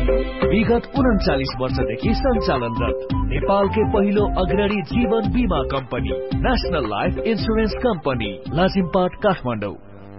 विगत 39 वर्षदेखि सञ्चालनरत नेपालकै पहिलो अग्रणी जीवन बीमा company national life insurance company Lazimpat Kathmandu.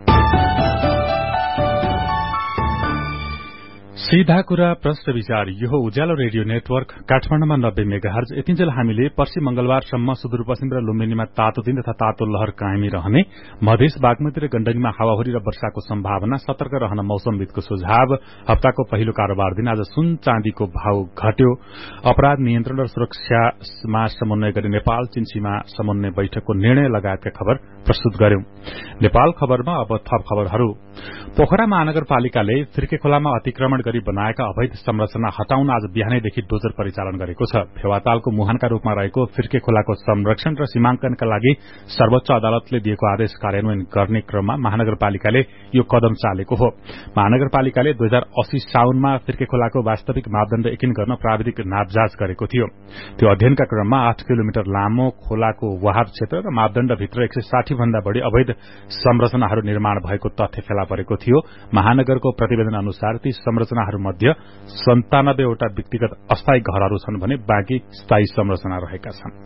सीधा कुरा प्रश्न विचार यो उज्यालो रेडियो नेटवर्क काठमाडौँमा 90 मेगाहर्ज। यतिन्जेल हामीले पर्सि मंगलबारसम्म सुदूरपश्चिम र लुम्बिनीमा तातो दिन तथा तातो लहर कायमी रहने, मधेस बागमती र गण्डकीमा हावाहुरी र वर्षाको सम्भावना, सतर्क रहन मौसमविदको सुझाव। हप्ताको पहिलो कारोबार दिन आज सुन चाँदीको भाव घट्यो। अपराध नियन्त्रण र सुरक्षामा समन्वय गरी नेपाल चीन सीमा समन्वय बैठकको निर्णय लगायतका खबर प्रस्तुत गर्यौं। नेपाल खबरमा अब थप खबरहरू। पोखरा महानगरपालिकाले फिर्के खोलामा अतिक्रमण गरी बनाएका अवैध संरचना हटाउन आज बिहानैदेखि डोजर परिचालन गरेको छ। फेवातालको मुहानका रूपमा रहेको फिर्के खोलाको संरक्षण र सीमांकनका लागि सर्वोच्च अदालतले दिएको आदेश कार्यान्वयन गर्ने क्रममा महानगरपालिकाले यो कदम चालेको हो। महानगरपालिकाले 2080 साउनमा फिर्के खोलाको वास्तविक मापदण्ड यकिन गर्न प्राविधिक नापजाँच गरेको थियो। त्यो अध्ययनका क्रममा 8 किलोमिटर लामो खोलाको वहाब क्षेत्र र मापदण्डभित्र 160 भन्दा बढ़ी अवैध संरचनाहरू निर्माण भएको तथ्य फेला परेको थियो। महानगरको प्रतिवेदन अनुसार ती संरचनाहरू मध्ये 97 वटा व्यक्तिगत अस्थायी घरहरू छन् भने बाँकी स्थायी संरचना रहेका छन्।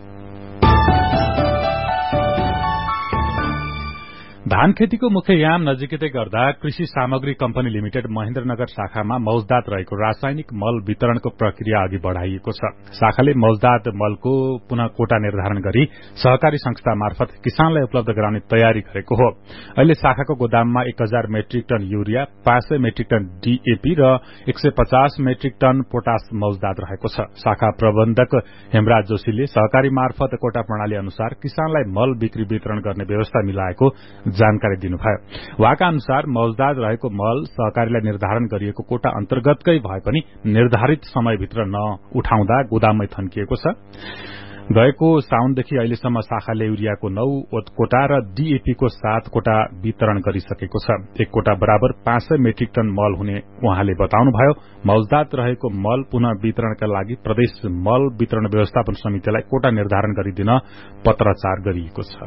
धान खेतीको मुख्य याम नजिकै गर्दा कृषि सामग्री कम्पनी लिमिटेड महेन्द्रनगर शाखामा मौजदात रहेको रासायनिक मल वितरणको प्रक्रिया अघि बढ़ाइएको छ। शाखाले मौजदात मलको पुनः कोटा निर्धारण गरी सहकारी संस्था मार्फत किसानलाई उपलब्ध गराउने तयारी गरेको हो। अहिले शाखाको गोदाममा 1000 metric ton urea, 500 metric ton DAP र 150 मेट्रिक टन पोटास मौजदात रहेको छ। शाखा प्रबन्धक हेमराज जोशीले सहकारी मार्फत कोटा प्रणाली अनुसार किसानलाई मल बिक्री वितरण गर्ने व्यवस्था मिलाएको जानकारी दिनुभयो। उहाँका अनुसार मौजदात रहेको मल सहकारीलाई निर्धारण गरिएको कोटा अन्तर्गतकै भए पनि निर्धारित समयभित्र नउठाउँदा गोदाममै थन्किएको छ। गएको साउनदेखि अहिलेसम्म शाखाले यूरियाको 9 कोटा र डीएपीको 7 कोटा वितरण गरिसकेको छ। एक कोटा बराबर 500 मेट्रिक टन मल हुने उहाँले बताउनुभयो। मौजदात रहेको मल पुनः वितरणका लागि प्रदेश मल वितरण व्यवस्थापन समितिलाई कोटा निर्धारण गरिदिन पत्राचार गरिएको छ।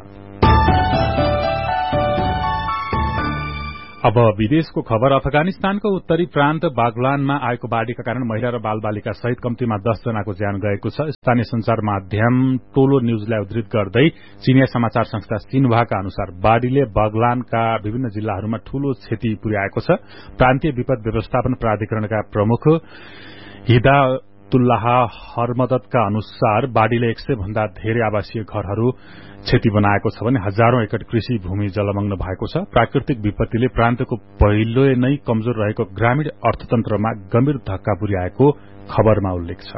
अब विदेशको खबर। अफगानिस्तानको उत्तरी प्रान्त बागलानमा आएको बाढ़ीका कारण महिला र बालबालिका सहित कम्तीमा 10 जनाको ज्यान गएको छ। स्थानीय संचार माध्यम टोलो न्यूजलाई उद्धृत गर्दै चीनिया समाचार संस्था सिन्हुआका अनुसार बाढ़ीले बागलानका विभिन्न जिल्लाहरूमा ठूलो क्षति पुर्याएको छ। प्रान्तीय विपद व्यवस्थापन प्राधिकरणका प्रमुख हिदायतुल्लाह हरमदतका अनुसार बाढ़ीले 100 भन्दा धेरै आवासीय घरहरू क्षति बनाएको छ भने हजारौं एकड़ कृषि भूमि जलमग्न भएको छ। प्राकृतिक विपत्तिले प्रान्तको पहिले नै कमजोर रहेको ग्रामीण अर्थतन्त्रमा गम्भीर धक्का पुर्याएको खबरमा उल्लेख छ।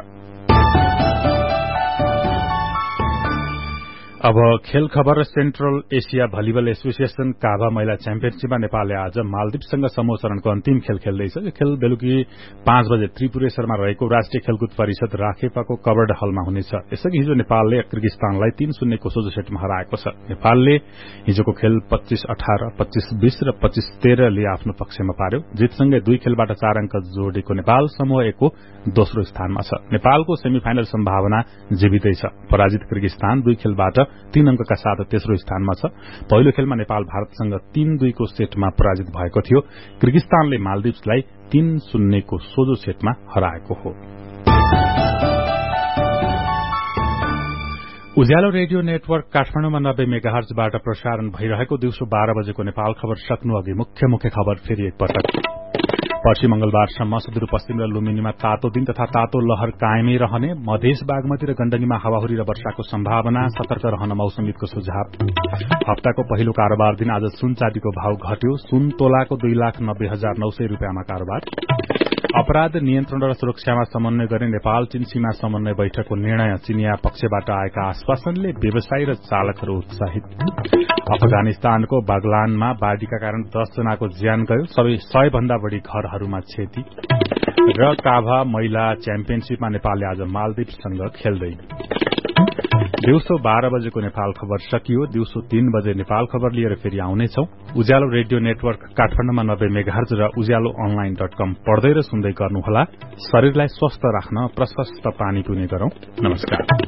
अब खेल खबर। सेन्ट्रल एसिया भलिबल एसोसिएशन काभा महिला च्याम्पियनशीपमा नेपालले आज मालदिप्ससँग समूह चरणको अन्तिम खेल खेल्दैछ। यो खेल बेलुकी 5 बजे त्रिपुरेश्वरमा रहेको राष्ट्रिय खेलकुद परिषद राखेपाको कवर्ड हलमा हुनेछ। यसअघि हिजो नेपालले किर्गिस्तानलाई 3-0 को सोझो सेटमा हराएको छ। नेपालले हिजोको खेल 25-18, 25-20 र 25-13 ले आफ्नो पक्षमा पार्यो। जितसँगै 2 खेलबाट 4 अंक जोडेको नेपाल समूह 1 को दोस्रो स्थानमा छ। नेपालको सेमिफाइनल सम्भावना जीवितै छ। पराजित किर्गिस्तान 2 खेलबाट 3 अंकका साथ तेस्रो स्थानमा छ। पहिलो खेलमा नेपाल भारतसँग 3-2 को सेटमा पराजित भएको थियो। किर्गिस्तानले मालदिप्सलाई 3-0 को सोझो सेटमा हराएको हो। उज्यालो रेडियो नेटवर्क काठमाडौँमा 90 मेगाहर्जबाट प्रसारण भइरहेको दिउँसो 12 बजेको नेपाल खबर सक्नु अघि मुख्य खबर फेरि एकपटक। पर्सि मंगलबारसम्म सुदूरपश्चिम र लुम्बिनीमा तातो दिन तथा तातो लहर कायमै रहने, मधेस बागमती र गण्डकीमा हावाहुरी र वर्षाको सम्भावना, सतर्क रहन मौसमविदको सुझाव। हप्ताको पहिलो कारोबार दिन आज सुन चाँदीको भाव घट्यो। सुन तोलाको 2,90,900 रूपियाँमा कारोबार। अपराध नियन्त्रण र सुरक्षामा समन्वय गर्ने नेपाल चीन सीमा समन्वय बैठकको निर्णय। चीनिया पक्षबाट आएका आश्वासनले व्यवसायी र चालकहरू उत्साहित। अफगानिस्तानको बागलानमा बाढ़ीका कारण 10 जनाको ज्यान गयो। सबै 100 भन्दा बढ़ी घरहरूमा क्षति। र काभा महिला च्याम्पियनशीपमा नेपालले आज मालदिप्ससँग खेल्दै। दिउँसो 12 बजेको नेपाल खबर सकियो। दिउँसो 3 बजे नेपाल खबर लिएर फेरि आउनेछौ। उज्यालो रेडियो नेटवर्क काठमाडौँमा 90 मेगाहर्ज र उज्यालो online.com पढ्दै र सुन्दै गर्नुहोला। शरीरलाई स्वस्थ राख्न प्रशस्त पानी पिउने गरौं। नमस्कार।